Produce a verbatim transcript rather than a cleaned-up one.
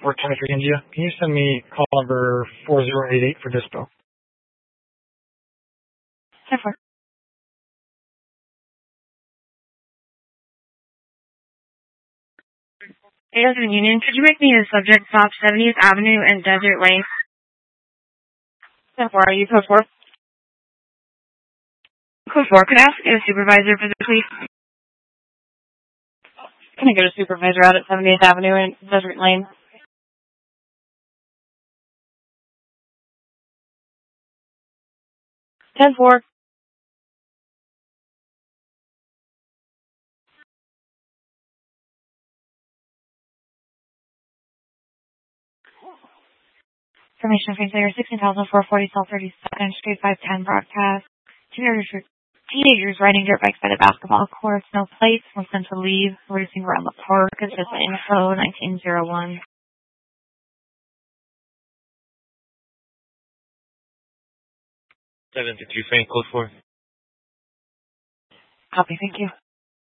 four twenty-three India. Can you send me call number four zero eight eight for dispo? ten four. Desert Union, could you make me a subject stop seventieth Avenue and Desert Lane? ten four, are you code four? Code four, could I ask a supervisor for this, please? Can I get a supervisor out at seventieth Avenue and Desert Lane? ten four. Information Translator sixteen thousand four hundred forty South thirty-second Street five ten broadcast. Teenagers, teenagers riding dirt bikes by the basketball courts. No plates. Was sent to leave. Racing around the park. It's just info nineteen oh one. seven two three Frank, code four. Copy. Thank you.